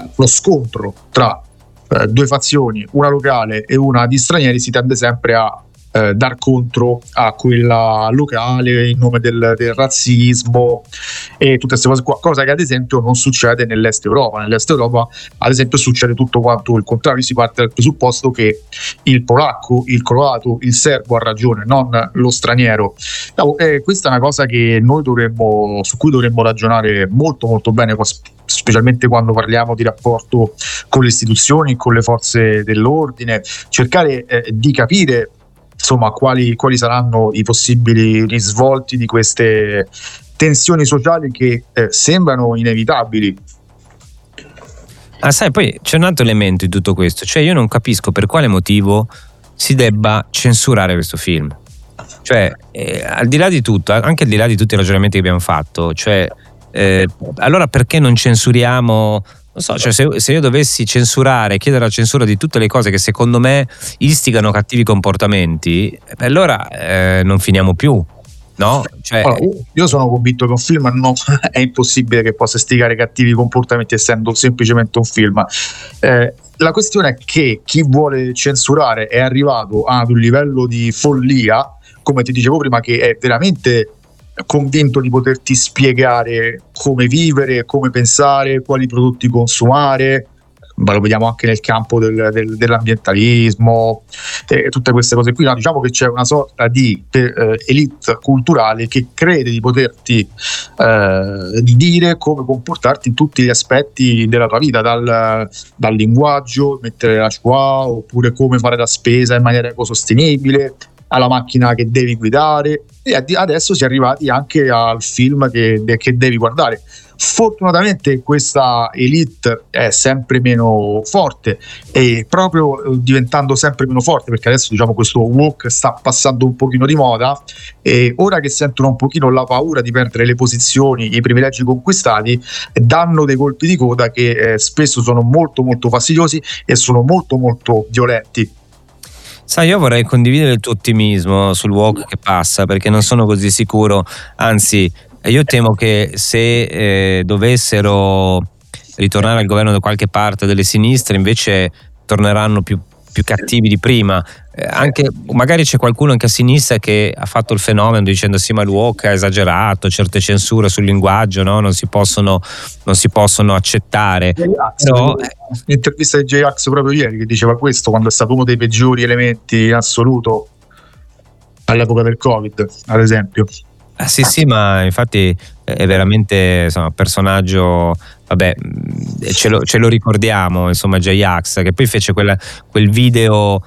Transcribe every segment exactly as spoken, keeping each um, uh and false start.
lo scontro tra eh, due fazioni, una locale e una di stranieri, si tende sempre a Eh, dar contro a quella locale in nome del, del razzismo e tutte queste cose qua, cosa che ad esempio non succede nell'est Europa. Nell'est Europa ad esempio succede tutto quanto il contrario, si parte dal presupposto che il polacco, il croato, il serbo ha ragione, non lo straniero. E questa è una cosa che noi dovremmo, su cui dovremmo ragionare molto molto bene, specialmente quando parliamo di rapporto con le istituzioni, con le forze dell'ordine, cercare eh, di capire insomma quali, quali saranno i possibili risvolti di queste tensioni sociali che eh, sembrano inevitabili. Ah, sai, poi c'è un altro elemento in tutto questo, cioè io non capisco per quale motivo si debba censurare questo film. Cioè, eh, al di là di tutto, anche al di là di tutti i ragionamenti che abbiamo fatto, cioè, eh, allora perché non censuriamo? Non so, cioè se, se io dovessi censurare, chiedere la censura di tutte le cose che secondo me istigano cattivi comportamenti, allora eh, non finiamo più, no? Cioè, allora, io sono convinto che un film non, è impossibile che possa istigare cattivi comportamenti essendo semplicemente un film. Eh, la questione è che chi vuole censurare è arrivato ad un livello di follia, come ti dicevo prima, che è veramente convinto di poterti spiegare come vivere, come pensare, quali prodotti consumare, ma lo vediamo anche nel campo del, del, dell'ambientalismo e eh, tutte queste cose qui. No, diciamo che c'è una sorta di eh, elite culturale che crede di poterti eh, dire come comportarti in tutti gli aspetti della tua vita, dal, dal linguaggio, mettere la schwa, oppure come fare la spesa in maniera ecosostenibile, alla macchina che devi guidare, e adesso si è arrivati anche al film che, che devi guardare. Fortunatamente questa elite è sempre meno forte, e proprio diventando sempre meno forte, perché adesso diciamo questo woke sta passando un pochino di moda, e ora che sentono un pochino la paura di perdere le posizioni, i privilegi conquistati, danno dei colpi di coda che eh, spesso sono molto molto fastidiosi e sono molto molto violenti. Sai, io vorrei condividere il tuo ottimismo sul woke che passa, perché non sono così sicuro, anzi io temo che se eh, dovessero ritornare al governo da qualche parte delle sinistre invece torneranno più, più cattivi di prima. Eh, anche magari c'è qualcuno anche a sinistra che ha fatto il fenomeno dicendo sì, ma il woke ha esagerato, certe censure sul linguaggio, no? non si possono non si possono accettare. Però l'intervista di J-Ax proprio ieri che diceva questo, quando è stato uno dei peggiori elementi in assoluto all'epoca del Covid, ad esempio. Ah, sì, sì, ma infatti è veramente insomma un personaggio, vabbè, ce lo, ce lo ricordiamo, insomma, J-Ax, che poi fece quella, quel video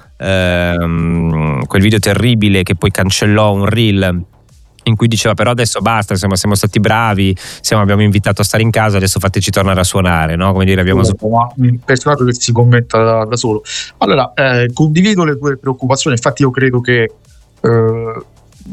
ehm, quel video terribile che poi cancellò un reel in cui diceva però adesso basta, insomma, siamo stati bravi, siamo, abbiamo invitato a stare in casa, adesso fateci tornare a suonare, no? Come dire, abbiamo sì, un personaggio che si commenta da, da solo. Allora, eh, condivido le tue preoccupazioni, infatti io credo che eh,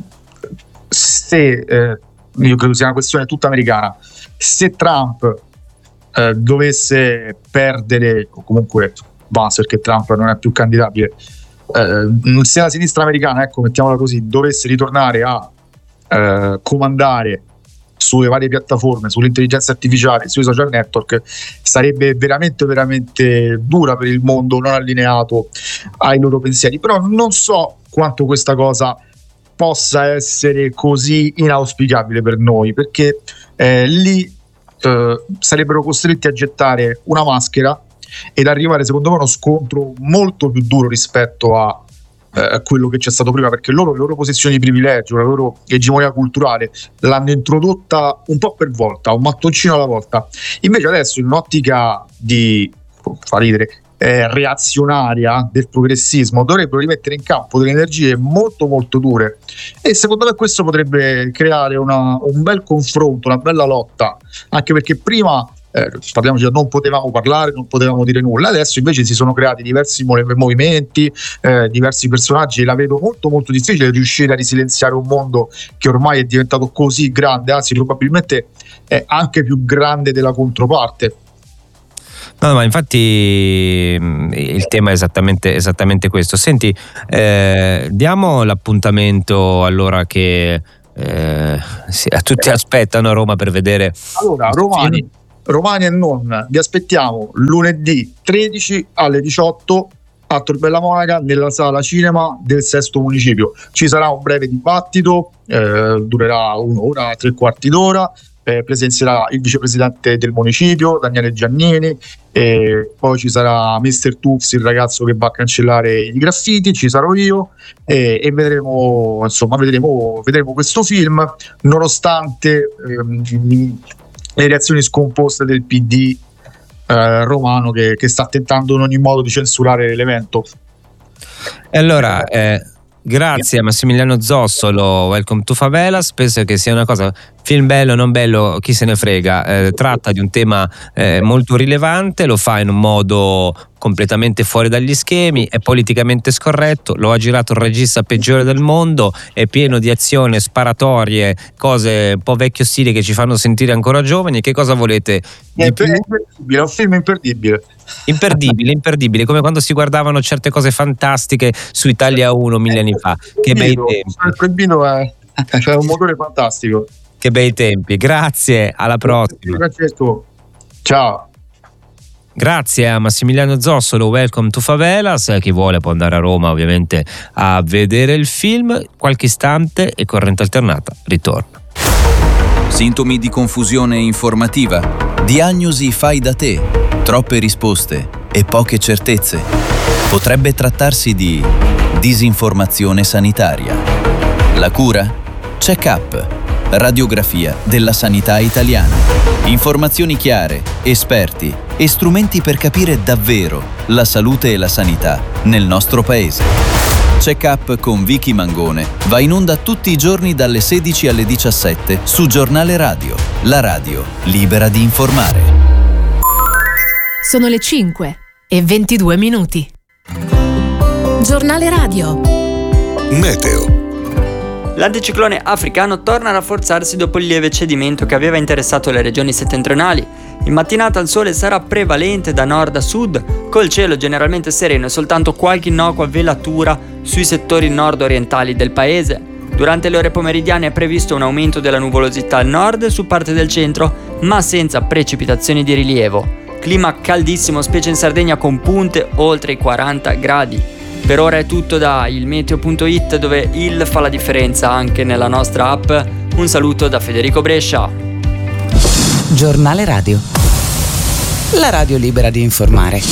se eh, io credo sia una questione tutta americana, se Trump eh, dovesse perdere, o comunque Vance, perché Trump non è più candidabile, eh, se la sinistra americana, ecco, mettiamola così, dovesse ritornare a eh, comandare sulle varie piattaforme, sull'intelligenza artificiale, sui social network, sarebbe veramente veramente dura per il mondo non allineato ai loro pensieri. Però non so quanto questa cosa possa essere così inauspicabile per noi, perché eh, lì eh, sarebbero costretti a gettare una maschera ed arrivare secondo me a uno scontro molto più duro rispetto a eh, quello che c'è stato prima, perché loro, le loro posizioni di privilegio, la loro egemonia culturale l'hanno introdotta un po' per volta, un mattoncino alla volta. Invece adesso in un'ottica di, fa ridere, Eh, reazionaria del progressismo, dovrebbero rimettere in campo delle energie molto molto dure, e secondo me questo potrebbe creare una, un bel confronto, una bella lotta, anche perché prima eh, parliamoci, non potevamo parlare, non potevamo dire nulla, adesso invece si sono creati diversi movimenti, eh, diversi personaggi, e la vedo molto molto difficile riuscire a risilenziare un mondo che ormai è diventato così grande, anzi probabilmente è anche più grande della controparte. No, ma infatti il tema è esattamente, esattamente questo. Senti, eh, diamo l'appuntamento allora che eh, sì, tutti aspettano a Roma per vedere. Allora, romani, romani e non, vi aspettiamo lunedì tredici alle diciotto a Tor Bella Monaca nella sala cinema del Sesto Municipio. Ci sarà un breve dibattito, eh, durerà un'ora, tre quarti d'ora. Eh, presenzierà il vicepresidente del municipio Daniele Giannini, e poi ci sarà mister Tufsi, il ragazzo che va a cancellare i graffiti, ci sarò io, e, e vedremo, insomma, vedremo, vedremo questo film nonostante ehm, le reazioni scomposte del P D eh, romano che, che sta tentando in ogni modo di censurare l'evento. E allora eh, grazie a Massimiliano Zossolo, Welcome to Favelas. Penso che sia una cosa, film bello o non bello, chi se ne frega, eh, tratta di un tema eh, molto rilevante, lo fa in un modo completamente fuori dagli schemi, è politicamente scorretto, lo ha girato il regista peggiore del mondo, è pieno di azioni, sparatorie, cose un po' vecchio stile che ci fanno sentire ancora giovani. Che cosa volete di È più? imperdibile, è un film imperdibile. Imperdibile, imperdibile, come quando si guardavano certe cose fantastiche su Italia uno mille anni fa. Che bei tempi. Il proibito è, cioè, un motore fantastico. Che bei tempi. Grazie, alla prossima. Francesco, ciao. Grazie a Massimiliano Zossolo, Welcome to Favelas. Chi vuole può andare a Roma ovviamente a vedere il film. Qualche istante e Corrente Alternata ritorna. Sintomi di confusione informativa, diagnosi fai da te, troppe risposte e poche certezze. Potrebbe trattarsi di disinformazione sanitaria. La cura? Check-up, radiografia della sanità italiana. Informazioni chiare, esperti e strumenti per capire davvero la salute e la sanità nel nostro paese. Check-up con Vicky Mangone va in onda tutti i giorni dalle sedici alle diciassette su Giornale Radio, la radio libera di informare. Sono le cinque e ventidue minuti. Giornale Radio. Meteo. L'anticiclone africano torna a rafforzarsi dopo il lieve cedimento che aveva interessato le regioni settentrionali. In mattinata il sole sarà prevalente da nord a sud, col cielo generalmente sereno e soltanto qualche innocua velatura sui settori nord-orientali del paese. Durante le ore pomeridiane è previsto un aumento della nuvolosità al nord e su parte del centro, ma senza precipitazioni di rilievo. Clima caldissimo, specie in Sardegna, con punte oltre i quaranta gradi. Per ora è tutto da ilmeteo punto it, dove il fa la differenza anche nella nostra app. Un saluto da Federico Brescia. Giornale Radio. La radio libera di informare.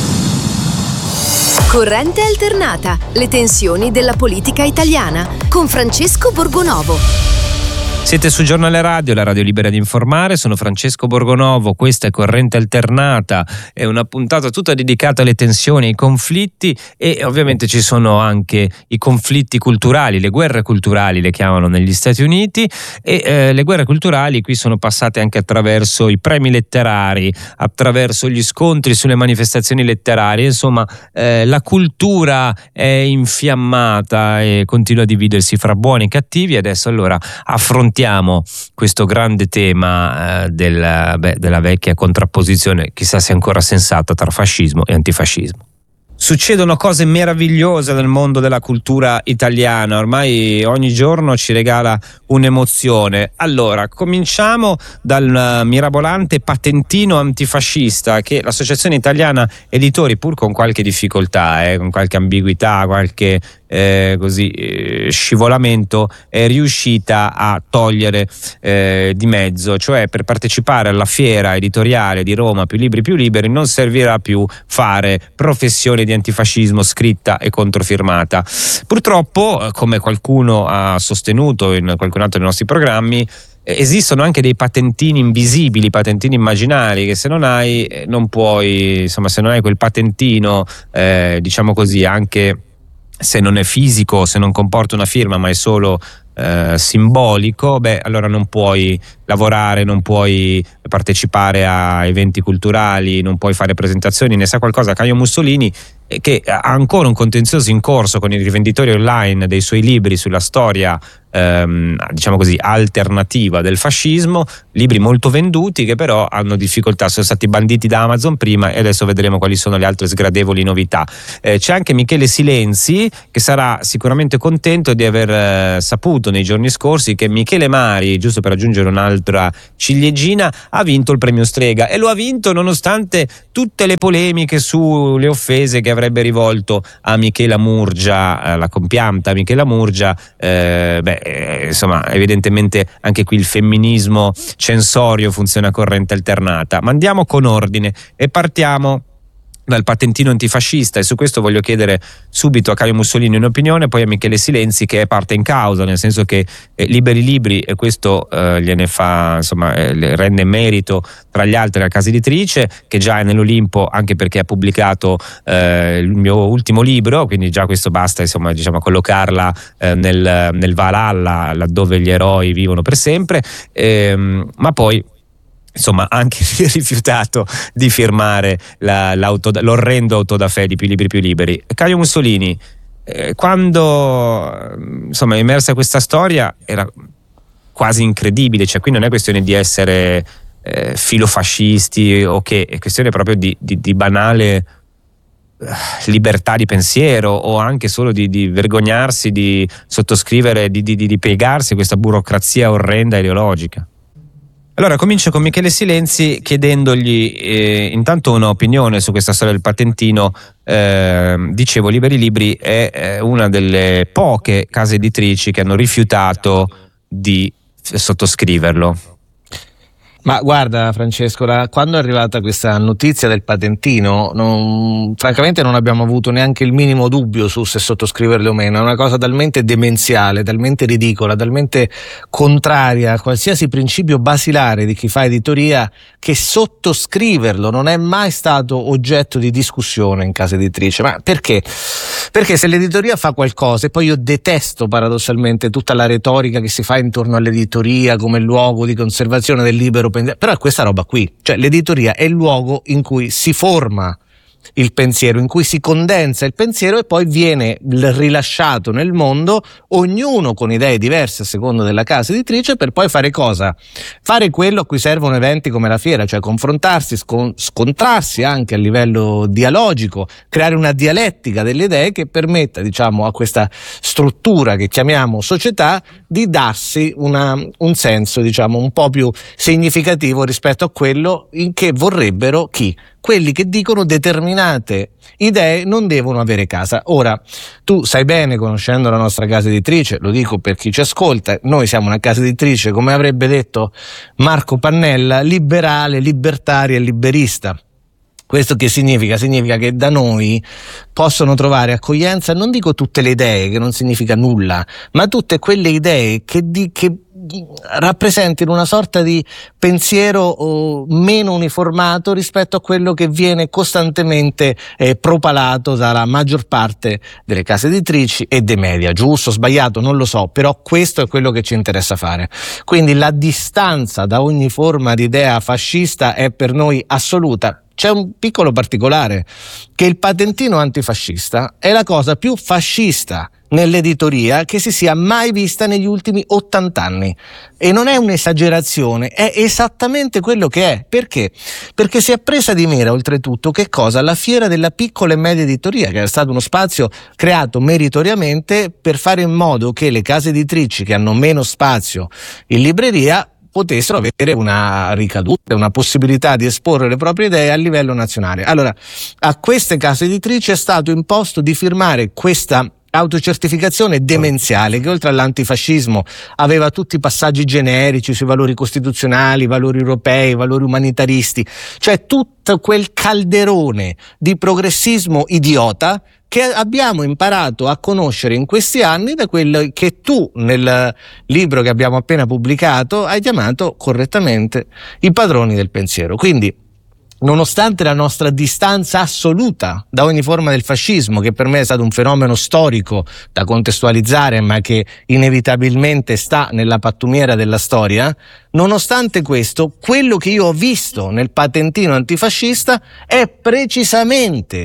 Corrente Alternata. Le tensioni della politica italiana con Francesco Borgonovo. Siete su Giornale Radio, la radio libera di informare. Sono Francesco Borgonovo, questa è Corrente Alternata, è una puntata tutta dedicata alle tensioni, ai conflitti, e ovviamente ci sono anche i conflitti culturali, le guerre culturali le chiamano negli Stati Uniti, e eh, le guerre culturali qui sono passate anche attraverso i premi letterari, attraverso gli scontri sulle manifestazioni letterarie. Insomma, eh, la cultura è infiammata e continua a dividersi fra buoni e cattivi. Adesso allora affrontiamo questo grande tema eh, del, beh, della vecchia contrapposizione, chissà se è ancora sensata, tra fascismo e antifascismo. Succedono cose meravigliose nel mondo della cultura italiana, ormai ogni giorno ci regala un'emozione. Allora, cominciamo dal mirabolante patentino antifascista che l'Associazione Italiana Editori, pur con qualche difficoltà, eh, con qualche ambiguità, qualche eh, così eh, scivolamento, è riuscita a togliere eh, di mezzo. Cioè, per partecipare alla fiera editoriale di Roma Più Libri Più Liberi non servirà più fare professione di antifascismo scritta e controfirmata. Purtroppo, come qualcuno ha sostenuto in qualcun altro dei nostri programmi, esistono anche dei patentini invisibili, patentini immaginari, che se non hai non puoi, insomma, se non hai quel patentino, eh, diciamo così, anche se non è fisico, se non comporta una firma ma è solo eh, simbolico, beh, allora non puoi lavorare, non puoi partecipare a eventi culturali, non puoi fare presentazioni. Ne sa qualcosa Caio Mussolini, che ha ancora un contenzioso in corso con i rivenditori online dei suoi libri sulla storia ehm, diciamo così, alternativa del fascismo, libri molto venduti che però hanno difficoltà, sono stati banditi da Amazon prima e adesso vedremo quali sono le altre sgradevoli novità. Eh, c'è anche Michele Silenzi che sarà sicuramente contento di aver eh, saputo nei giorni scorsi che Michele Mari, giusto per aggiungere un'altra ciliegina, ha vinto il premio Strega, e lo ha vinto nonostante tutte le polemiche sulle offese che avrebbe rivolto a Michela Murgia, alla compianta Michela Murgia. eh, beh, eh, insomma, evidentemente anche qui il femminismo censorio funziona a corrente alternata. Ma andiamo con ordine e partiamo dal patentino antifascista, e su questo voglio chiedere subito a Caio Mussolini un'opinione, poi a Michele Silenzi, che è parte in causa, nel senso che eh, Liberi Libri, e questo eh, gliene fa, insomma, eh, le rende merito tra gli altri la casa editrice, che già è nell'Olimpo anche perché ha pubblicato eh, il mio ultimo libro, quindi già questo basta, insomma, diciamo, collocarla eh, nel, nel Valhalla, laddove gli eroi vivono per sempre, ehm, ma poi insomma anche rifiutato di firmare la, l'auto, l'orrendo auto da fè di Più Libri Più Liberi. Caio Mussolini, eh, quando insomma è emersa questa storia era quasi incredibile, cioè qui non è questione di essere eh, filofascisti o che, è questione proprio di, di, di banale eh, libertà di pensiero, o anche solo di, di vergognarsi di sottoscrivere, di, di, di piegarsi a questa burocrazia orrenda ideologica. Allora comincio con Michele Silenzi chiedendogli eh, intanto un'opinione su questa storia del patentino. Eh, dicevo, Liberi Libri è, è una delle poche case editrici che hanno rifiutato di sottoscriverlo. Ma guarda Francesco, la, quando è arrivata questa notizia del patentino, non, francamente non abbiamo avuto neanche il minimo dubbio su se sottoscriverlo o meno. È una cosa talmente demenziale, talmente ridicola, talmente contraria a qualsiasi principio basilare di chi fa editoria, che sottoscriverlo non è mai stato oggetto di discussione in casa editrice. Ma perché? Perché se l'editoria fa qualcosa, e poi io detesto paradossalmente tutta la retorica che si fa intorno all'editoria come luogo di conservazione del libero pensiero, però è questa roba qui, cioè l'editoria è il luogo in cui si forma il pensiero, in cui si condensa il pensiero e poi viene rilasciato nel mondo, ognuno con idee diverse a seconda della casa editrice, per poi fare cosa? Fare quello a cui servono eventi come la fiera, cioè confrontarsi, scon- scontrarsi anche a livello dialogico, creare una dialettica delle idee che permetta, diciamo, a questa struttura che chiamiamo società di darsi una, un senso, diciamo, un po' più significativo rispetto a quello in che vorrebbero chi? Quelli che dicono determinate idee non devono avere casa. Ora, tu sai bene, conoscendo la nostra casa editrice, lo dico per chi ci ascolta, noi siamo una casa editrice, come avrebbe detto Marco Pannella, liberale, libertaria e liberista. Questo che significa? Significa che da noi possono trovare accoglienza, non dico tutte le idee, che non significa nulla, ma tutte quelle idee che, di, che rappresentino una sorta di pensiero oh, meno uniformato rispetto a quello che viene costantemente eh, propalato dalla maggior parte delle case editrici e dei media. Giusto, sbagliato, non lo so, però questo è quello che ci interessa fare. Quindi la distanza da ogni forma di idea fascista è per noi assoluta. C'è un piccolo particolare, che il patentino antifascista è la cosa più fascista nell'editoria che si sia mai vista negli ultimi ottanta anni, e non è un'esagerazione, è esattamente quello che è. Perché? Perché si è presa di mira oltretutto che cosa? La fiera della piccola e media editoria, che è stato uno spazio creato meritoriamente per fare in modo che le case editrici che hanno meno spazio in libreria potessero avere una ricaduta, una possibilità di esporre le proprie idee a livello nazionale. Allora, a queste case editrici è stato imposto di firmare questa autocertificazione demenziale, che oltre all'antifascismo aveva tutti i passaggi generici sui valori costituzionali, valori europei, valori umanitaristi, cioè tutto quel calderone di progressismo idiota che abbiamo imparato a conoscere in questi anni da quello che tu nel libro che abbiamo appena pubblicato hai chiamato correttamente i padroni del pensiero. Quindi, nonostante la nostra distanza assoluta da ogni forma del fascismo, che per me è stato un fenomeno storico da contestualizzare, ma che inevitabilmente sta nella pattumiera della storia, nonostante questo, quello che io ho visto nel patentino antifascista è precisamente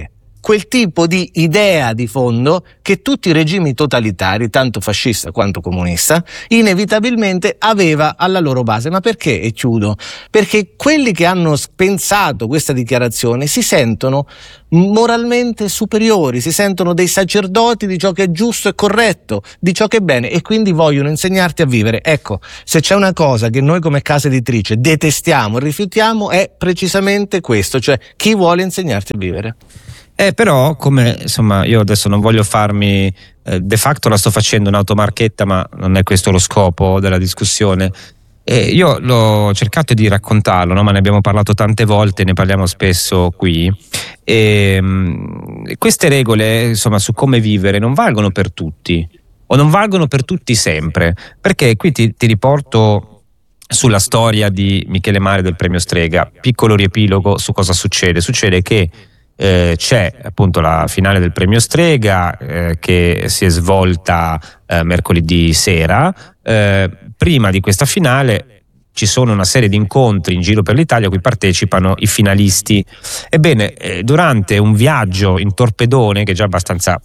quel tipo di idea di fondo che tutti i regimi totalitari, tanto fascista quanto comunista, inevitabilmente aveva alla loro base. Ma perché? E chiudo. Perché quelli che hanno pensato questa dichiarazione si sentono moralmente superiori, si sentono dei sacerdoti di ciò che è giusto e corretto, di ciò che è bene, e quindi vogliono insegnarti a vivere. Ecco, se c'è una cosa che noi come casa editrice detestiamo e rifiutiamo è precisamente questo, cioè chi vuole insegnarti a vivere. Eh, però, come insomma, io adesso non voglio farmi, eh, de facto la sto facendo un'automarchetta, ma non è questo lo scopo della discussione. Eh, io l'ho cercato di raccontarlo, no? Ma ne abbiamo parlato tante volte, ne parliamo spesso qui. E, mh, queste regole, insomma, su come vivere non valgono per tutti, o non valgono per tutti sempre, perché qui ti, ti riporto sulla storia di Michele Mari del premio Strega. Piccolo riepilogo su cosa succede. Succede che Eh, c'è appunto la finale del premio Strega eh, che si è svolta eh, mercoledì sera. Eh, prima di questa finale ci sono una serie di incontri in giro per l'Italia a cui partecipano i finalisti. Ebbene, eh, durante un viaggio in torpedone, che è già abbastanza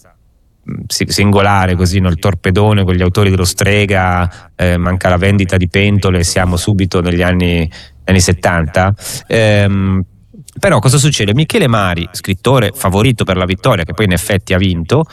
singolare così, no? Il torpedone con gli autori dello Strega, eh, manca la vendita di pentole, siamo subito negli anni, anni settanta. ehm, Però cosa succede? Michele Mari, scrittore favorito per la vittoria, che poi in effetti ha vinto,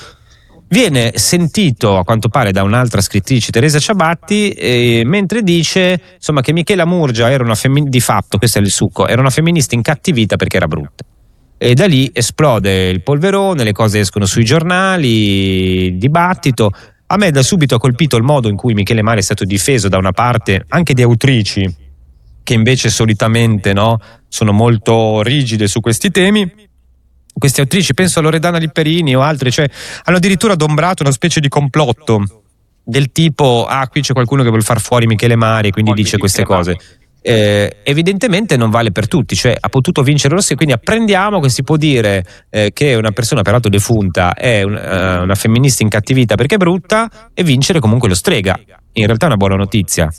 viene sentito a quanto pare da un'altra scrittrice, Teresa Ciabatti, eh, mentre dice insomma che Michela Murgia era una femminista, di fatto questo è il succo, era una femminista incattivita perché era brutta. E da lì esplode il polverone, le cose escono sui giornali, il dibattito. A me da subito ha colpito il modo in cui Michele Mari è stato difeso da una parte anche di autrici che invece solitamente, no, sono molto rigide su questi temi. Queste autrici, penso a Loredana Lipperini o altre, cioè hanno addirittura adombrato una specie di complotto del tipo: ah, qui c'è qualcuno che vuole far fuori Michele Mari, quindi dice queste cose. Eh, evidentemente non vale per tutti, cioè ha potuto vincere lo Strega, quindi apprendiamo che si può dire eh, che una persona peraltro defunta è un, uh, una femminista incattivita perché è brutta, e vincere comunque lo Strega. In realtà è una buona notizia.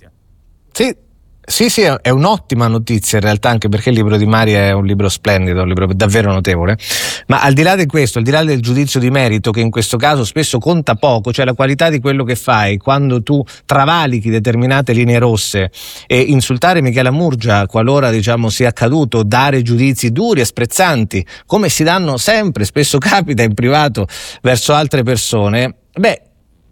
Sì. Sì, sì, è un'ottima notizia in realtà, anche perché il libro di Mari è un libro splendido, un libro davvero notevole. Ma al di là di questo, al di là del giudizio di merito, che in questo caso spesso conta poco, cioè la qualità di quello che fai, quando tu travalichi determinate linee rosse, e insultare Michela Murgia, qualora diciamo sia accaduto, dare giudizi duri e sprezzanti, come si danno sempre, spesso capita in privato, verso altre persone, beh,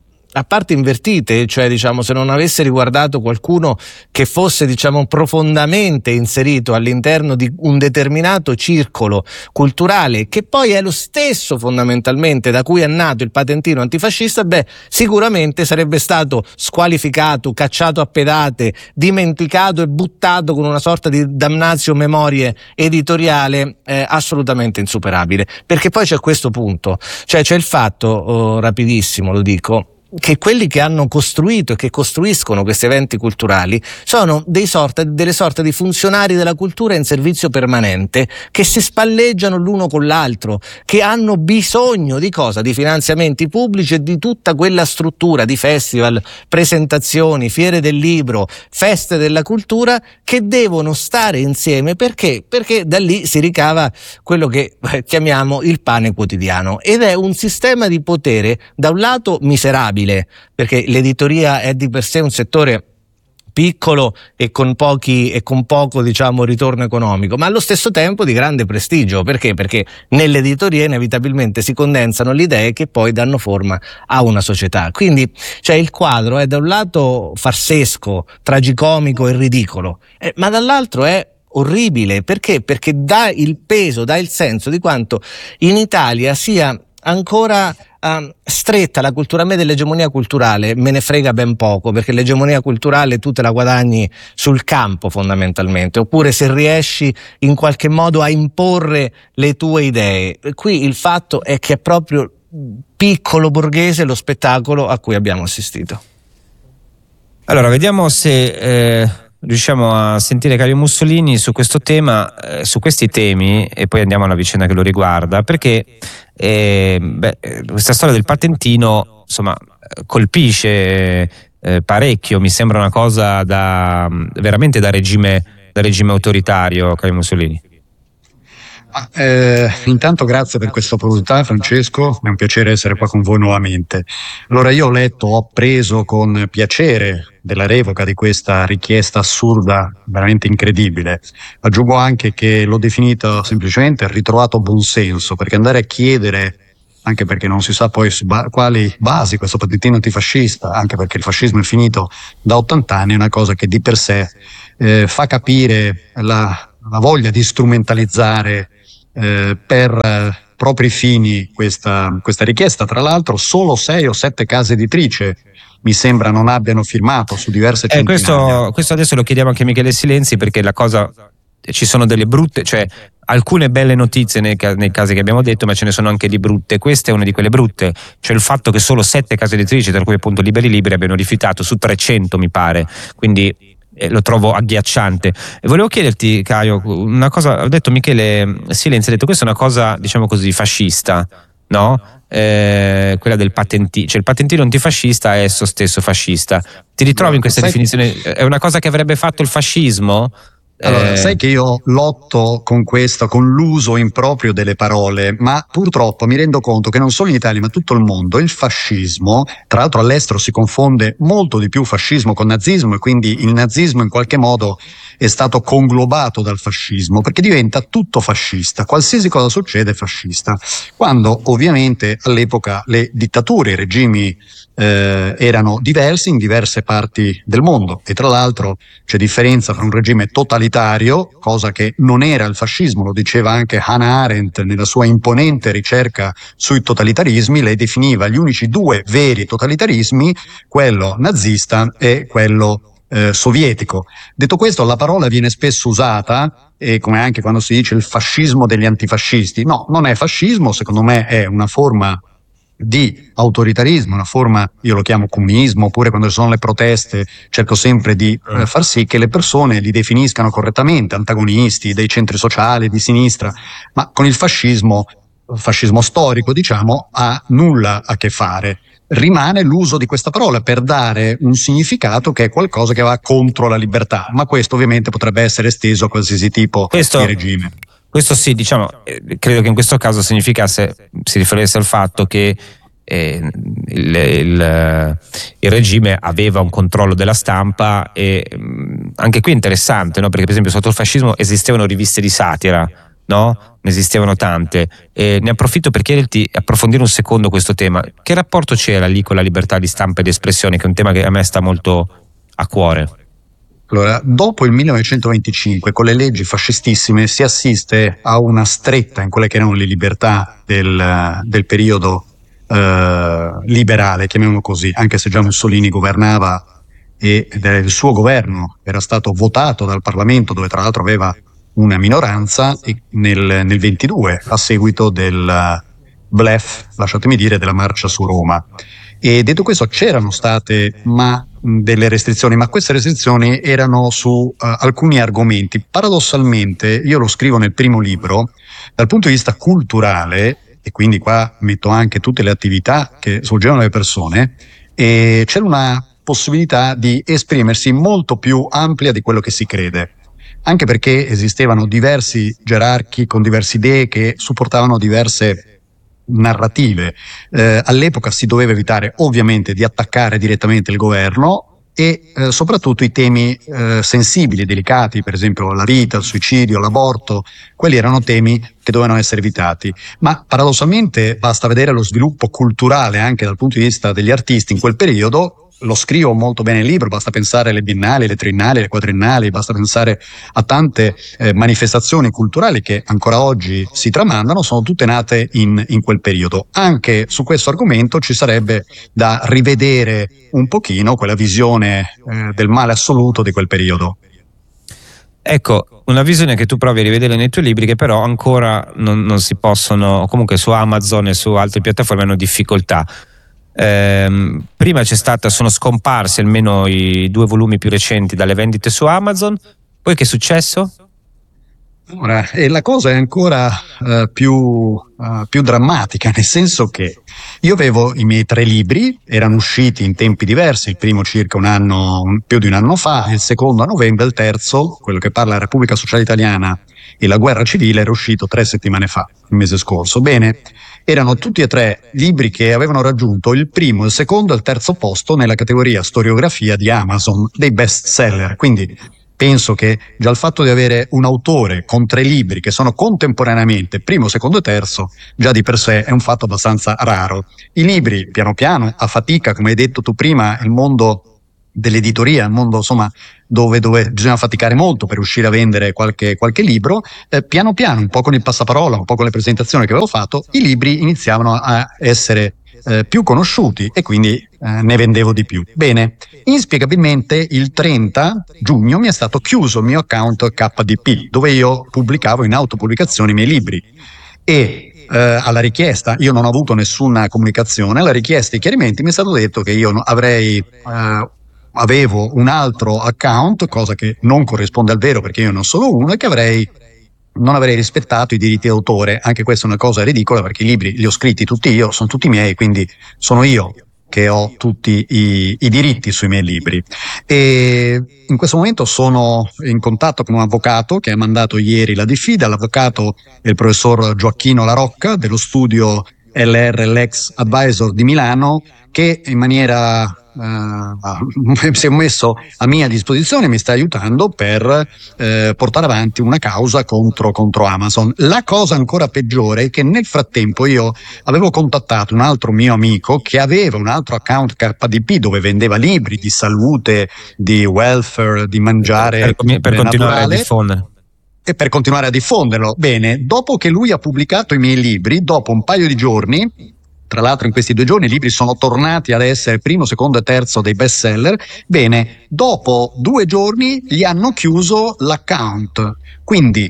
a parte invertite, cioè diciamo se non avesse riguardato qualcuno che fosse diciamo profondamente inserito all'interno di un determinato circolo culturale, che poi è lo stesso fondamentalmente da cui è nato il patentino antifascista, beh, sicuramente sarebbe stato squalificato, cacciato a pedate, dimenticato e buttato con una sorta di damnatio memorie editoriale eh, assolutamente insuperabile. Perché poi c'è questo punto, cioè c'è il fatto, oh, rapidissimo lo dico, che quelli che hanno costruito e che costruiscono questi eventi culturali sono dei sorta, delle sorte di funzionari della cultura in servizio permanente, che si spalleggiano l'uno con l'altro, che hanno bisogno di cosa? Di finanziamenti pubblici e di tutta quella struttura di festival, presentazioni, fiere del libro, feste della cultura, che devono stare insieme. Perché? Perché da lì si ricava quello che chiamiamo il pane quotidiano, ed è un sistema di potere da un lato miserabile, perché l'editoria è di per sé un settore piccolo e con pochi e con poco diciamo ritorno economico, ma allo stesso tempo di grande prestigio. Perché? Perché nell'editoria inevitabilmente si condensano le idee che poi danno forma a una società. Quindi cioè il quadro è da un lato farsesco, tragicomico e ridicolo, eh, ma dall'altro è orribile. Perché? Perché dà il peso, dà il senso di quanto in Italia sia ancora uh, stretta la cultura. A me dell'egemonia culturale me ne frega ben poco, perché l'egemonia culturale tu te la guadagni sul campo fondamentalmente, oppure se riesci in qualche modo a imporre le tue idee. Qui il fatto è che è proprio piccolo borghese lo spettacolo a cui abbiamo assistito. Allora vediamo se eh, riusciamo a sentire Caio Mussolini su questo tema, eh, su questi temi, e poi andiamo alla vicenda che lo riguarda, perché eh, beh, questa storia del patentino insomma colpisce eh, parecchio. Mi sembra una cosa da veramente da regime, da regime autoritario, Caio Mussolini. Eh, intanto grazie per questa opportunità, Francesco, è un piacere essere qua con voi nuovamente. Allora, io ho letto, ho appreso con piacere della revoca di questa richiesta assurda, veramente incredibile. Aggiungo anche che l'ho definito semplicemente ritrovato buonsenso, perché andare a chiedere, anche perché non si sa poi su ba- quali basi questo patentino antifascista, anche perché il fascismo è finito da ottanta anni, è una cosa che di per sé eh, fa capire la, la voglia di strumentalizzare Eh, per eh, propri fini questa, questa richiesta. Tra l'altro solo sei o sette case editrici mi sembra non abbiano firmato su diverse eh, centinaia. questo, questo adesso lo chiediamo anche a Michele Silenzi, perché la cosa, ci sono delle brutte, cioè alcune belle notizie nei, nei casi che abbiamo detto, ma ce ne sono anche di brutte. Questa è una di quelle brutte, cioè il fatto che solo sette case editrici, tra cui appunto Liberi Liberi, abbiano rifiutato su trecento, mi pare, quindi Eh, lo trovo agghiacciante. E volevo chiederti, Caio, una cosa. Ho detto Michele Silenzi, ha detto questa è una cosa, diciamo così, fascista, no? Eh, quella del patentino, cioè il patentino antifascista è esso stesso fascista. Ti ritrovi in questa Sai definizione? È una cosa che avrebbe fatto il fascismo? Allora, Eh, sai che io lotto con questo, con l'uso improprio delle parole, ma purtroppo mi rendo conto che non solo in Italia, ma tutto il mondo, il fascismo, tra l'altro all'estero si confonde molto di più fascismo con nazismo, e quindi il nazismo in qualche modo è stato conglobato dal fascismo, perché diventa tutto fascista, qualsiasi cosa succede è fascista, quando ovviamente all'epoca le dittature, i regimi eh, erano diversi in diverse parti del mondo, e tra l'altro c'è differenza tra un regime totalitario, cosa che non era il fascismo, lo diceva anche Hannah Arendt nella sua imponente ricerca sui totalitarismi. Lei definiva gli unici due veri totalitarismi, quello nazista e quello eh, sovietico. Detto questo, la parola viene spesso usata, e come anche quando si dice il fascismo degli antifascisti. No, non è fascismo, secondo me è una forma di autoritarismo, una forma, io lo chiamo comunismo, oppure quando ci sono le proteste cerco sempre di eh, far sì che le persone li definiscano correttamente, antagonisti dei centri sociali, di sinistra, ma con il fascismo, fascismo storico diciamo, ha nulla a che fare. Rimane l'uso di questa parola per dare un significato che è qualcosa che va contro la libertà, ma questo ovviamente potrebbe essere esteso a qualsiasi tipo questo... di regime. Questo sì, diciamo, eh, credo che in questo caso significasse, si riferisse al fatto che eh, il, il, il regime aveva un controllo della stampa, e mh, anche qui è interessante, no? Perché per esempio sotto il fascismo esistevano riviste di satira, no? Ne esistevano tante, e ne approfitto per chiederti, approfondire un secondo questo tema. Che rapporto c'era lì con la libertà di stampa e di espressione, che è un tema che a me sta molto a cuore? Allora, dopo il millenovecentoventicinque, con le leggi fascistissime, si assiste a una stretta in quelle che erano le libertà del, del periodo eh, liberale, chiamiamolo così, anche se già Mussolini governava e il suo governo era stato votato dal Parlamento, dove tra l'altro aveva una minoranza, e nel, nel ventidue, a seguito del bluff, lasciatemi dire, della marcia su Roma. E detto questo, c'erano state ma delle restrizioni, ma queste restrizioni erano su uh, alcuni argomenti. Paradossalmente, io lo scrivo nel primo libro, dal punto di vista culturale, e quindi qua metto anche tutte le attività che svolgevano le persone, e c'era una possibilità di esprimersi molto più ampia di quello che si crede, anche perché esistevano diversi gerarchi con diverse idee che supportavano diverse narrative. Eh, all'epoca si doveva evitare ovviamente di attaccare direttamente il governo, e eh, soprattutto i temi eh, sensibili, delicati, per esempio la vita, il suicidio, l'aborto, quelli erano temi che dovevano essere evitati. Ma paradossalmente basta vedere lo sviluppo culturale anche dal punto di vista degli artisti in quel periodo. Lo scrivo molto bene nel libro, basta pensare alle biennali, alle triennali, alle quadriennali, basta pensare a tante eh, manifestazioni culturali che ancora oggi si tramandano, sono tutte nate in, in quel periodo. Anche su questo argomento ci sarebbe da rivedere un pochino quella visione eh, del male assoluto di quel periodo. Ecco, una visione che tu provi a rivedere nei tuoi libri, che però ancora non, non si possono, comunque su Amazon e su altre piattaforme hanno difficoltà. Eh, prima c'è stata, sono scomparsi almeno i due volumi più recenti dalle vendite su Amazon. Poi che è successo? Ora, e la cosa è ancora uh, più, uh, più drammatica, nel senso che io avevo i miei tre libri, erano usciti in tempi diversi, il primo circa un anno, più di un anno fa, il secondo a novembre, il terzo, quello che parla della Repubblica Sociale Italiana e la guerra civile, era uscito tre settimane fa, il mese scorso. Bene, erano tutti e tre libri che avevano raggiunto il primo, il secondo e il terzo posto nella categoria storiografia di Amazon, dei best seller, quindi penso che già il fatto di avere un autore con tre libri che sono contemporaneamente primo, secondo e terzo, già di per sé è un fatto abbastanza raro. I libri, piano piano, a fatica, come hai detto tu prima, il mondo dell'editoria, il mondo insomma dove, dove bisogna faticare molto per riuscire a vendere qualche, qualche libro, eh, piano piano, un po' con il passaparola, un po' con le presentazioni che avevo fatto, i libri iniziavano a essere eh, più conosciuti e quindi eh, ne vendevo di più. Bene, inspiegabilmente il trenta giugno mi è stato chiuso il mio account K D P, dove io pubblicavo in autopubblicazione i miei libri, e eh, alla richiesta, io non ho avuto nessuna comunicazione, alla richiesta di chiarimenti mi è stato detto che io avrei eh, avevo un altro account, cosa che non corrisponde al vero perché io non sono uno, e che avrei non avrei rispettato i diritti d'autore. Anche questa è una cosa ridicola perché i libri li ho scritti tutti io, sono tutti miei, quindi sono io che ho tutti i, i diritti sui miei libri. E in questo momento sono in contatto con un avvocato che ha mandato ieri la diffida. L'avvocato è il professor Gioacchino La Rocca dello studio L R Lex Advisor di Milano, che in maniera Uh, si è messo a mia disposizione, mi sta aiutando per uh, portare avanti una causa contro, contro Amazon. La cosa ancora peggiore è che nel frattempo io avevo contattato un altro mio amico che aveva un altro account K D P dove vendeva libri di salute, di welfare, di mangiare per, per continuare a diffondere e per continuare a diffonderlo. Bene, dopo che lui ha pubblicato i miei libri, dopo un paio di giorni, tra l'altro in questi due giorni i libri sono tornati ad essere primo, secondo e terzo dei best seller, bene, dopo due giorni gli hanno chiuso l'account, quindi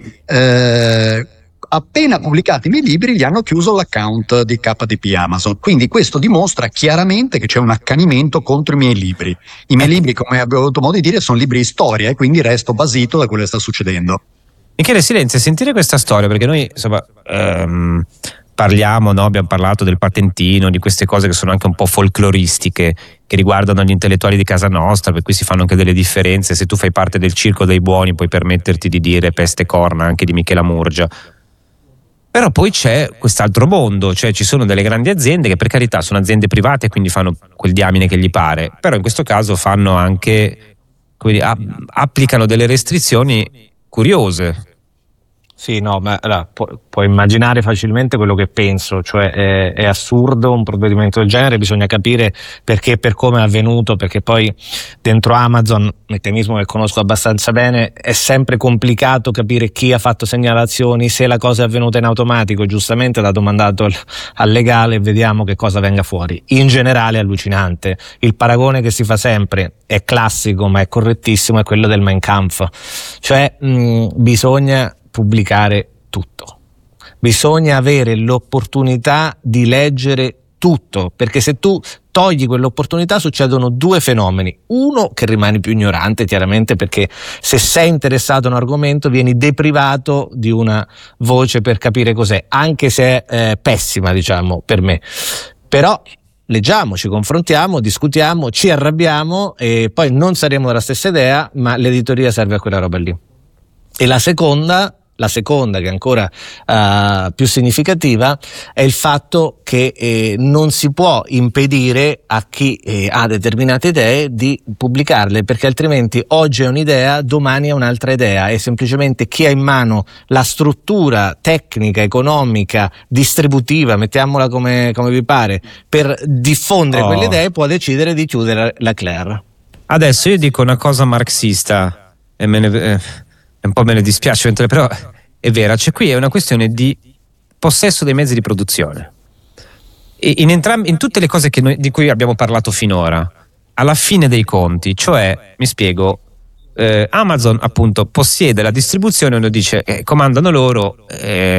eh, appena pubblicati i miei libri gli hanno chiuso l'account di K D P Amazon, quindi questo dimostra chiaramente che c'è un accanimento contro i miei libri. I miei libri, come abbiamo avuto modo di dire, sono libri di storia e quindi resto basito da quello che sta succedendo. Michele Silenzio, sentire questa storia, perché noi insomma um... parliamo, no? Abbiamo parlato del patentino, di queste cose che sono anche un po' folcloristiche, che riguardano gli intellettuali di casa nostra, per cui si fanno anche delle differenze. Se tu fai parte del circo dei buoni puoi permetterti di dire peste e corna anche di Michela Murgia. Però poi c'è quest'altro mondo, cioè ci sono delle grandi aziende che, per carità, sono aziende private e quindi fanno quel diamine che gli pare, però in questo caso fanno anche, quindi, applicano delle restrizioni curiose. Sì, no, ma allora, pu- puoi immaginare facilmente quello che penso, cioè è, è assurdo un provvedimento del genere, bisogna capire perché e per come è avvenuto, perché poi dentro Amazon, meccanismo che conosco abbastanza bene, è sempre complicato capire chi ha fatto segnalazioni, se la cosa è avvenuta in automatico. Giustamente l'ha domandato al, al legale e vediamo che cosa venga fuori. In generale è allucinante, il paragone che si fa sempre è classico ma è correttissimo, è quello del Mein Kampf, cioè mh, bisogna pubblicare tutto, bisogna avere l'opportunità di leggere tutto, perché se tu togli quell'opportunità succedono due fenomeni: uno, che rimani più ignorante chiaramente, perché se sei interessato a un argomento vieni deprivato di una voce per capire cos'è, anche se è eh, pessima, diciamo, per me, però leggiamo, ci confrontiamo, discutiamo, ci arrabbiamo e poi non saremo della stessa idea, ma l'editoria serve a quella roba lì. E la seconda La seconda, che è ancora uh, più significativa, è il fatto che eh, non si può impedire a chi eh, ha determinate idee di pubblicarle, perché altrimenti oggi è un'idea, domani è un'altra idea, e semplicemente chi ha in mano la struttura tecnica, economica, distributiva, mettiamola come, come vi pare, per diffondere oh. quelle idee, può decidere di chiudere la Claire. Adesso io dico una cosa marxista e me ne... Eh. un po' me ne dispiace, però è vera, cioè qui è una questione di possesso dei mezzi di produzione. E in, entrambi, in tutte le cose che noi, di cui abbiamo parlato finora, alla fine dei conti, cioè, mi spiego, eh, Amazon appunto possiede la distribuzione, uno dice eh, comandano loro eh,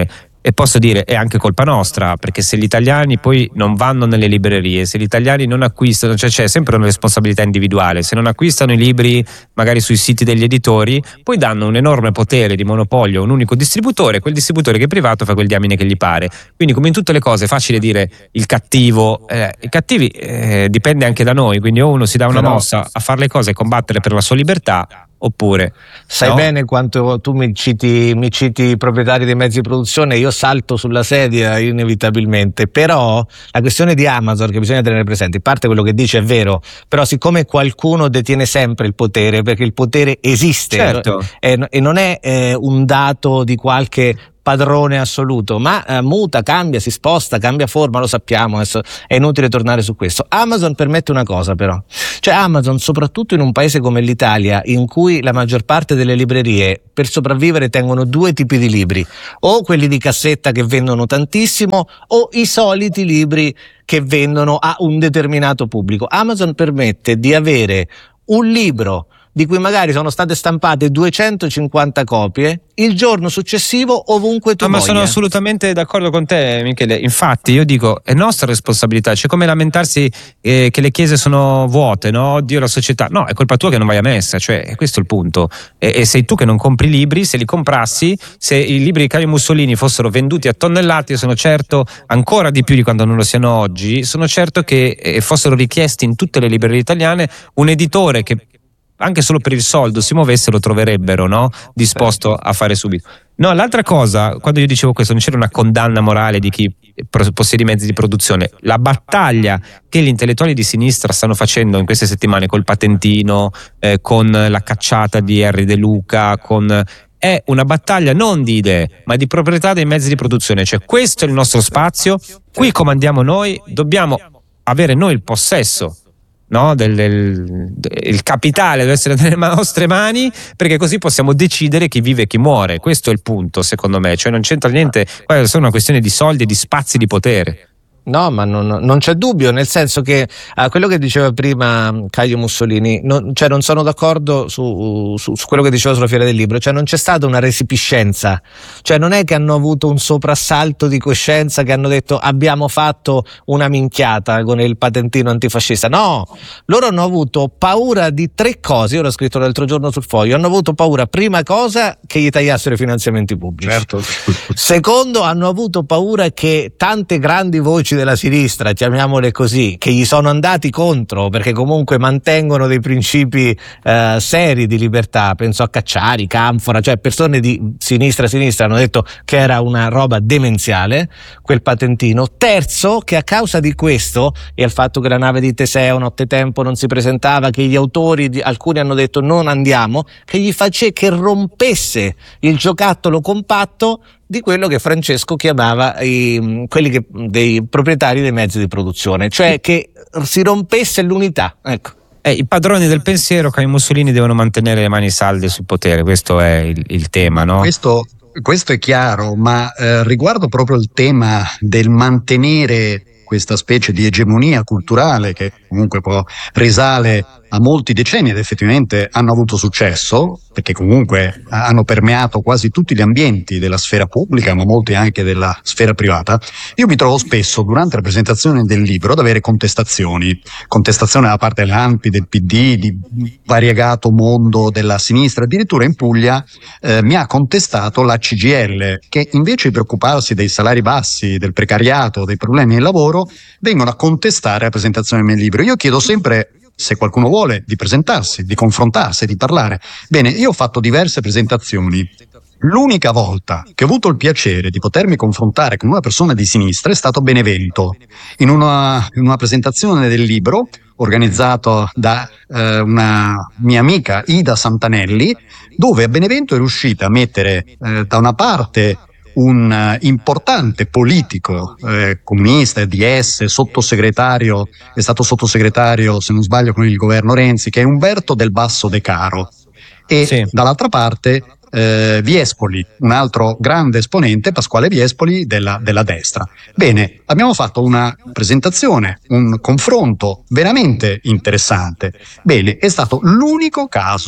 E posso dire, è anche colpa nostra, perché se gli italiani poi non vanno nelle librerie, se gli italiani non acquistano, cioè c'è sempre una responsabilità individuale, se non acquistano i libri magari sui siti degli editori, poi danno un enorme potere di monopolio a un unico distributore, quel distributore che è privato fa quel diamine che gli pare. Quindi, come in tutte le cose, è facile dire il cattivo, eh, i cattivi eh, dipende anche da noi, quindi o uno si dà una Però, mossa a fare le cose e combattere per la sua libertà, oppure sai no? bene quanto tu mi citi, mi citi i proprietari dei mezzi di produzione, io salto sulla sedia inevitabilmente. Però la questione di Amazon che bisogna tenere presente, in parte quello che dice è vero, però siccome qualcuno detiene sempre il potere, perché il potere esiste, certo. e, e non è eh, un dato di qualche padrone assoluto, ma eh, muta, cambia, si sposta, cambia forma, lo sappiamo, adesso è inutile tornare su questo. Amazon permette una cosa però, cioè Amazon, soprattutto in un paese come l'Italia, in cui la maggior parte delle librerie per sopravvivere tengono due tipi di libri, o quelli di cassetta che vendono tantissimo, o i soliti libri che vendono a un determinato pubblico. Amazon permette di avere un libro di cui magari sono state stampate duecentocinquanta copie il giorno successivo ovunque tu no, voglia. Ma sono assolutamente d'accordo con te, Michele. Infatti io dico, è nostra responsabilità, c'è come lamentarsi eh, che le chiese sono vuote, no? Oddio, la società. No, è colpa tua che non vai a messa, cioè questo è il punto. E, e sei tu che non compri libri. Se li comprassi, se i libri di Caio Mussolini fossero venduti a tonnellate, io sono certo, ancora di più di quando non lo siano oggi, sono certo che eh, fossero richiesti in tutte le librerie italiane un editore che anche solo per il soldo si muovesse, lo troverebbero, no? Disposto a fare subito. No, l'altra cosa, quando io dicevo questo, non c'era una condanna morale di chi possiede i mezzi di produzione. La battaglia che gli intellettuali di sinistra stanno facendo in queste settimane col patentino, eh, con la cacciata di Henry De Luca, con è una battaglia non di idee, ma di proprietà dei mezzi di produzione. Cioè, questo è il nostro spazio, qui comandiamo noi, dobbiamo avere noi il possesso, no? Del, del, il capitale deve essere nelle nostre mani, perché così possiamo decidere chi vive e chi muore. Questo è il punto, secondo me. Cioè non c'entra niente, è solo una questione di soldi e di spazi di potere. No, ma non, non c'è dubbio, nel senso che uh, quello che diceva prima Caio Mussolini, non, cioè non sono d'accordo su, su, su quello che diceva sulla Fiera del Libro, cioè non c'è stata una resipiscenza, cioè non è che hanno avuto un soprassalto di coscienza, che hanno detto abbiamo fatto una minchiata con il patentino antifascista. No, loro hanno avuto paura di tre cose, io l'ho scritto l'altro giorno sul Foglio, hanno avuto paura, prima cosa, che gli tagliassero i finanziamenti pubblici. Certo. Secondo, hanno avuto paura che tante grandi voci della sinistra, chiamiamole così, che gli sono andati contro perché comunque mantengono dei principi eh, seri di libertà, penso a Cacciari, Canfora, cioè persone di sinistra sinistra hanno detto che era una roba demenziale quel patentino. Terzo, che a causa di questo e al fatto che la nave di Teseo nottetempo non si presentava, che gli autori di, alcuni hanno detto non andiamo, che gli face che rompesse il giocattolo compatto di quello che Francesco chiamava i, quelli che, dei proprietari dei mezzi di produzione, cioè che si rompesse l'unità, ecco. Eh, i padroni del pensiero, Caio Mussolini, devono mantenere le mani salde sul potere, questo è il, il tema, no? Questo, questo è chiaro, ma eh, riguardo proprio il tema del mantenere questa specie di egemonia culturale che comunque poi risale a molti decenni ed effettivamente hanno avuto successo, perché comunque hanno permeato quasi tutti gli ambienti della sfera pubblica, ma molti anche della sfera privata. Io mi trovo spesso durante la presentazione del libro ad avere contestazioni, contestazioni da parte dell'A N P I, del P D, di variegato mondo della sinistra. Addirittura in Puglia eh, mi ha contestato la C G I L, che invece di preoccuparsi dei salari bassi, del precariato, dei problemi del lavoro, vengono a contestare la presentazione del mio libro. Io chiedo sempre, se qualcuno vuole, di presentarsi, di confrontarsi, di parlare. Bene, io ho fatto diverse presentazioni. L'unica volta che ho avuto il piacere di potermi confrontare con una persona di sinistra è stato a Benevento, in una, in una presentazione del libro organizzato da eh, una mia amica Ida Santanelli, dove a Benevento è riuscita a mettere eh, da una parte un uh, importante politico eh, comunista, D S, sottosegretario, è stato sottosegretario, se non sbaglio, con il governo Renzi, che è Umberto Del Basso De Caro, e sì, dall'altra parte eh, Viespoli, un altro grande esponente, Pasquale Viespoli, della, della destra. Bene, abbiamo fatto una presentazione, un confronto veramente interessante. Bene, è stato l'unico caso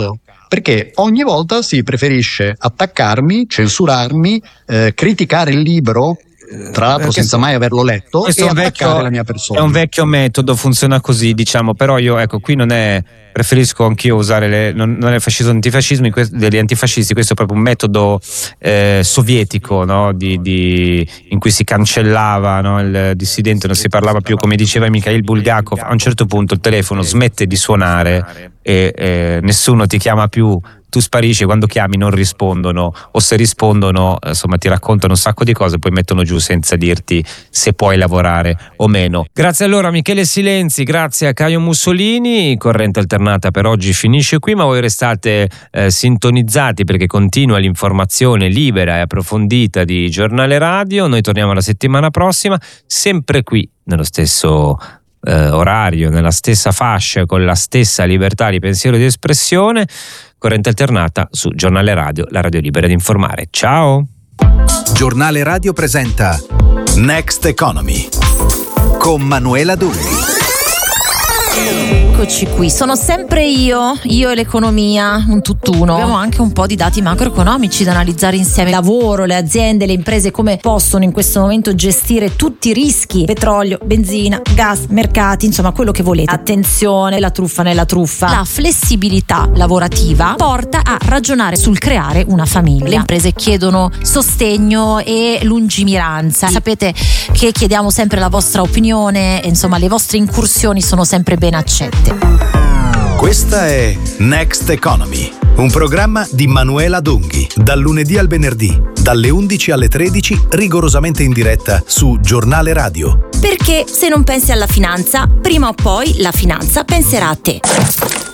perché ogni volta si preferisce attaccarmi, censurarmi, eh, criticare il libro, tra l'altro senza mai averlo letto, e attaccare vecchio, la mia persona. È un vecchio metodo, funziona così, diciamo, però io ecco qui non è, preferisco anch'io usare le, non, non è fascismo antifascismo degli antifascisti, questo è proprio un metodo eh, sovietico, no? di, di, in cui si cancellava, no? il dissidente, non si parlava più, come diceva Mikhail Bulgakov, a un certo punto il telefono smette di suonare e eh, nessuno ti chiama più, tu sparisci, quando chiami non rispondono, o se rispondono insomma ti raccontano un sacco di cose, poi mettono giù senza dirti se puoi lavorare o meno. Grazie allora a Michele Silenzi, grazie a Caio Mussolini. Corrente Alternata per oggi finisce qui, ma voi restate eh, sintonizzati perché continua l'informazione libera e approfondita di Giornale Radio. Noi torniamo la settimana prossima, sempre qui nello stesso eh, orario, nella stessa fascia, con la stessa libertà di pensiero e di espressione. Corrente Alternata su Giornale Radio, la radio libera di informare. Ciao! Giornale Radio presenta Next Economy con Manuela Dulli. Eccoci qui, sono sempre io, io e l'economia, un tutt'uno. Abbiamo anche un po' di dati macroeconomici da analizzare insieme. Lavoro, le aziende, le imprese come possono in questo momento gestire tutti i rischi, petrolio, benzina, gas, mercati, insomma quello che volete. Attenzione, la truffa nella truffa. La flessibilità lavorativa porta a ragionare sul creare una famiglia. Le imprese chiedono sostegno e lungimiranza. Sapete che chiediamo sempre la vostra opinione, insomma le vostre incursioni sono sempre ben accette. Questa è Next Economy, un programma di Manuela Dunghi, dal lunedì al venerdì, dalle undici alle tredici, rigorosamente in diretta su Giornale Radio. Perché se non pensi alla finanza, prima o poi la finanza penserà a te.